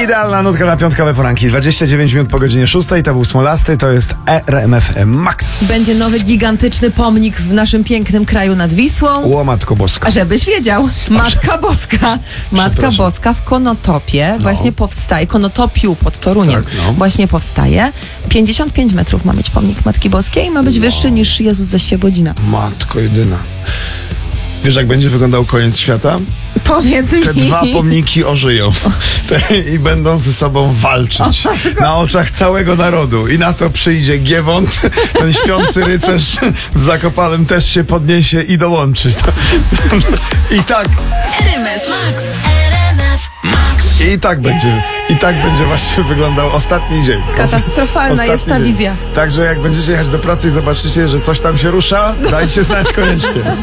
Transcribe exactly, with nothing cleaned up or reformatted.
Idealna nutka na piątkowe poranki. dwadzieścia dziewięć minut po godzinie szóstej. To był Smolasty, to jest R M F Max. Będzie nowy gigantyczny pomnik w naszym pięknym kraju nad Wisłą. O Matko Boska. A żebyś wiedział, Matka Boska. Matka Boska w Konotopie No. właśnie powstaje. Konotopiu pod Toruniem Tak, no. właśnie powstaje. pięćdziesiąt pięć metrów ma mieć pomnik Matki Boskiej i ma być No. wyższy niż Jezus ze Świebodzina. Matko jedyna. Wiesz, jak będzie wyglądał koniec świata? Powiedz Te mi. dwa pomniki ożyją Te, i będą ze sobą walczyć na oczach całego narodu. I na to przyjdzie Giewont, ten śpiący rycerz w Zakopanem też się podniesie i dołączy. I tak, R M F Max. R M F Max. i tak będzie, i tak będzie właśnie wyglądał ostatni dzień. Katastrofalna Ostatni jest ta dzień. wizja. Także jak będziecie jechać do pracy i zobaczycie, że coś tam się rusza, dajcie znać koniecznie.